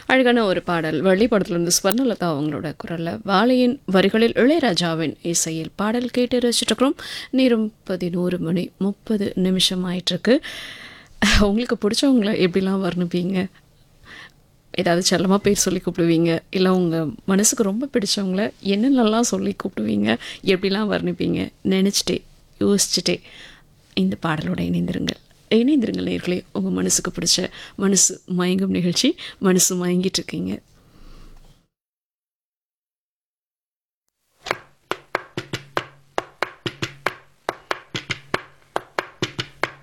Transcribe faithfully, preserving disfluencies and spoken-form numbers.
அழகான ஒரு பாடல் வள்ளி படத்துலேருந்து ஸ்வர்ணலதா அவங்களோட குரலில் வாழையின் வரிகளில் இளையராஜாவின் இசையில் பாடல் கேட்டு ரசிச்சிட்ருக்கிறோம். நேரம் பதினோரு மணி முப்பது நிமிஷம் ஆயிட்டிருக்கு. உங்களுக்கு பிடிச்சவங்கள எப்படிலாம் வர்ணிப்பீங்க? ஏதாவது செல்லமாக பேர் சொல்லி கூப்பிடுவீங்க, இல்லை உங்கள் மனசுக்கு ரொம்ப பிடிச்சவங்கள என்னென்னலாம் சொல்லி கூப்பிடுவீங்க, எப்படிலாம் வர்ணிப்பீங்க? நினச்சிட்டே யோசிச்சுட்டே இந்த பாடலோட இணைந்திருங்கள் இணைந்திருங்கள் நேர்களே. உங்கள் மனசுக்கு பிடிச்ச மனசு மயங்கும் நிகழ்ச்சி. மனசு மயங்கிட்டு இருக்கீங்க.